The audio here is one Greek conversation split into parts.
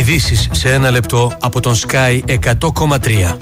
Ειδήσεις σε 1 λεπτό από τον Sky 100,3.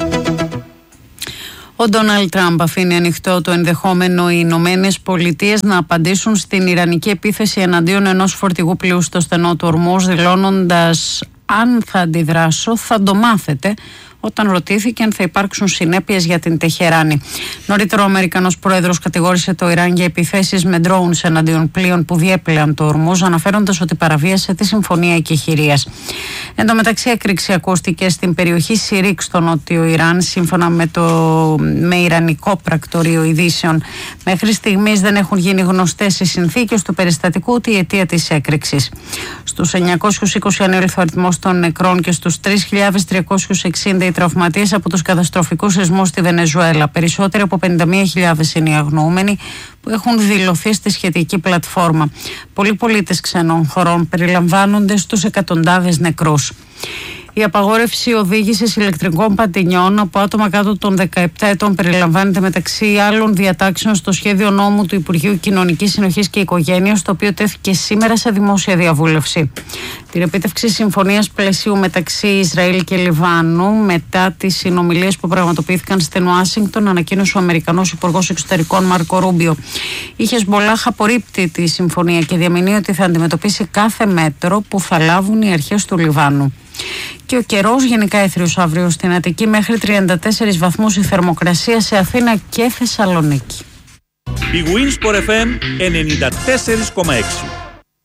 Ο Ντόναλντ Τραμπ αφήνει ανοιχτό το ενδεχόμενο οι Ηνωμένες Πολιτείες να απαντήσουν στην ιρανική επίθεση εναντίον ενός φορτηγού πλοίου στο στενό του Ορμούζ, δηλώνοντας: «Αν θα αντιδράσω, θα το μάθετε», όταν ρωτήθηκε αν θα υπάρξουν συνέπειες για την Τεχεράνη. Νωρίτερα, ο Αμερικανός πρόεδρος κατηγόρησε το Ιράν για επιθέσεις με ντρόουνς εναντίον πλοίων που διέπλεαν το Ορμούζ, αναφέροντας ότι παραβίασε τη συμφωνία εκεχηρίας. Εν τω μεταξύ, έκρηξη ακούστηκε στην περιοχή Σιρίκ στο νότιο Ιράν, σύμφωνα με ιρανικό πρακτορείο ειδήσεων. Μέχρι στιγμής δεν έχουν γίνει γνωστές οι συνθήκες του περιστατικού ούτε η αιτία της έκρηξης. Στους 920 ανήλθε ο αριθμός των νεκρών και στους 3.360 οι τραυματίες από τους καταστροφικούς σεισμούς στη Βενεζουέλα. Περισσότεροι από 51.000 είναι οι αγνοούμενοι που έχουν δηλωθεί στη σχετική πλατφόρμα. Πολλοί πολίτες ξένων χωρών περιλαμβάνονται στους εκατοντάδες νεκρούς. Η απαγόρευση οδήγησης ηλεκτρικών πατινιών από άτομα κάτω των 17 ετών περιλαμβάνεται μεταξύ άλλων διατάξεων στο σχέδιο νόμου του Υπουργείου Κοινωνικής Συνοχής και Οικογένειας, το οποίο τέθηκε σήμερα σε δημόσια διαβούλευση. Την επίτευξη συμφωνίας πλαισίου μεταξύ Ισραήλ και Λιβάνου μετά τις συνομιλίες που πραγματοποιήθηκαν στην Ουάσιγκτον, ανακοίνωσε ο Αμερικανός Υπουργός Εξωτερικών Μάρκο Ρούμπιο. Η Χεσμπολάχ απορρίπτει τη συμφωνία και διαμηνύει ότι θα αντιμετωπίσει κάθε μέτρο που θα λάβουν οι αρχές του Λιβάνου. Και ο καιρός γενικά έθριος αύριο στην Αττική, μέχρι 34 βαθμούς η θερμοκρασία σε Αθήνα και Θεσσαλονίκη. Big Win Sport FM 94,6.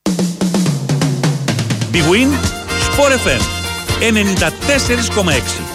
Big Win Sport FM 94,6.